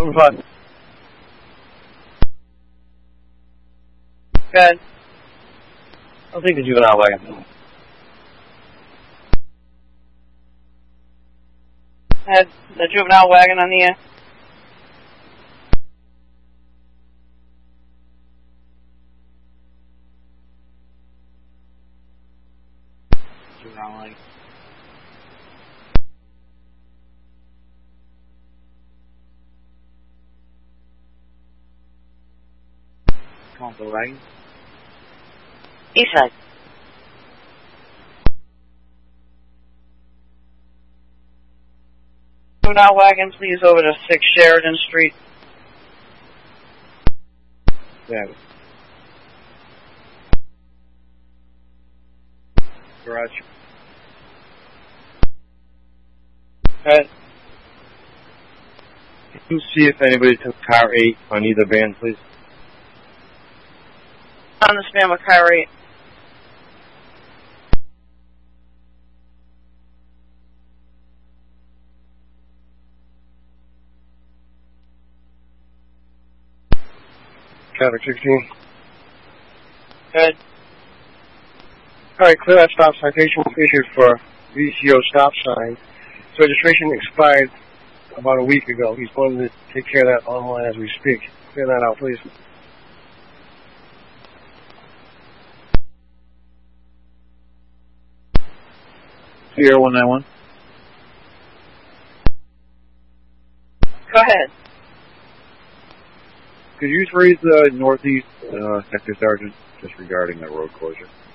7-5. Good. I'll take the juvenile wagon. Had the juvenile wagon on the air. Juvenile wagon. Come on, the wagon. East side. Juvenile wagon, please, over to 6 Sheridan Street. Yeah. Garage. Good. Can you see if anybody took car 8 on either van, please? On the span with car 8. Traffic 16. Good. Alright, clear that stop citation issued for VCO stop sign. His registration expired about a week ago. He's going to take care of that online as we speak. Clear that out, please. Sierra 191. Go ahead. Could you just raise the northeast sector sergeant just regarding the road closure?